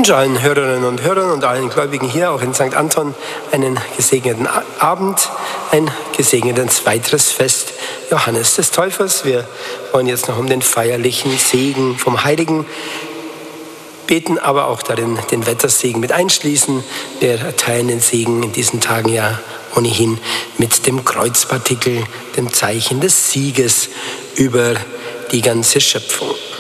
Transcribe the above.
wünsche allen Hörerinnen und Hörern und allen Gläubigen hier auch in St. Anton einen gesegneten Abend, ein gesegnetes weiteres Fest Johannes des Täufers. Wir wollen jetzt noch um den feierlichen Segen vom Heiligen beten, aber auch darin den Wettersegen mit einschließen. Wir erteilen den Segen in diesen Tagen ja ohnehin mit dem Kreuzpartikel, dem Zeichen des Sieges über die ganze Schöpfung.